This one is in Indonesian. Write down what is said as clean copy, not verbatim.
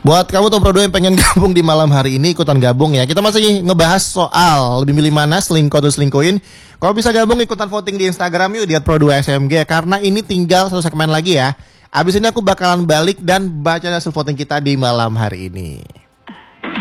Buat kamu Tom Prodo yang pengen gabung di malam hari ini, ikutan gabung ya. Kita masih ngebahas soal lebih milih mana, selingkuh atau selingkuhin. Kalau bisa gabung ikutan voting di Instagram yuk, di @pro2smg. Karena ini tinggal satu segmen lagi ya. Abis ini aku bakalan balik dan baca hasil voting kita di malam hari ini.